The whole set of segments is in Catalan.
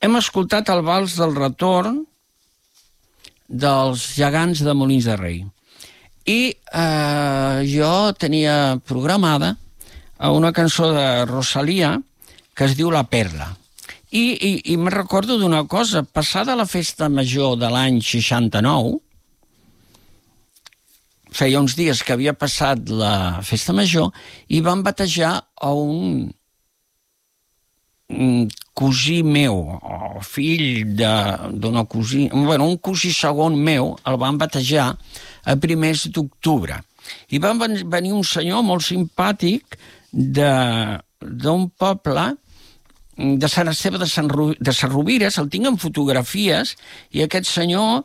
hem escoltat el vals del retorn dels gegants de Molins de Rei. I jo tenia programada una cançó de Rosalía que es diu La Perla. I me recordo d'una cosa, passada la festa major de l'any 69, feia uns dies que havia passat la festa major, i van batejar a un cosí meu, o fill d'una cosina, bueno, un cosí segon meu, el van batejar a primers d'octubre. I van venir un senyor molt simpàtic d'un poble de Sant Esteve de Sesrovires, el tinc en fotografies, i aquest senyor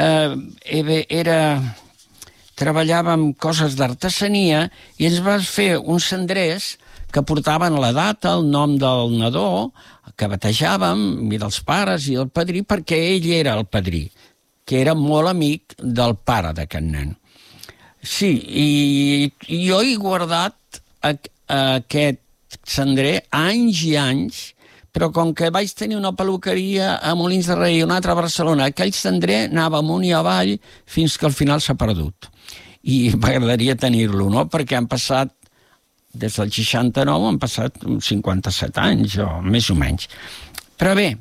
treballava amb coses d'artesania i ens va fer uns cendrers que portaven la data, el nom del nadó, que batejàvem, i dels pares i del padrí, perquè ell era el padrí, que era molt amic del pare d'aquest nen. Sí, i jo he guardat aquest cendrer anys i anys, però com que vaig tenir una peluqueria a Molins de Rei i una altra a Barcelona, aquell cendrer anava amunt i avall fins que al final s'ha perdut. I m'agradaria tenir-lo, no? Perquè han passat, des del 69, han passat 57 anys, o més o menys. Però bé,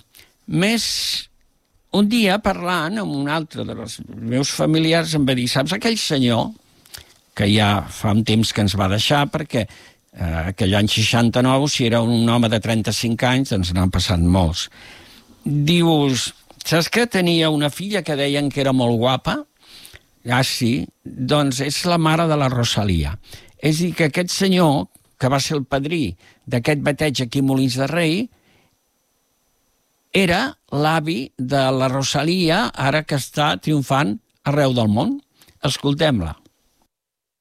un dia parlant amb un altre dels meus familiars em va dir, saps aquell senyor, que ja fa un temps que ens va deixar, perquè aquell any 69, si era un home de 35 anys, doncs n'han passat molts. Dius, saps que tenia una filla que deien que era molt guapa? Ah, sí? Doncs és la mare de la Rosalía. És a dir, que aquest senyor, que va ser el padrí d'aquest bateig aquí a Molins de Rei, era l'avi de la Rosalía, ara que està triomfant arreu del món. Escoltem-la.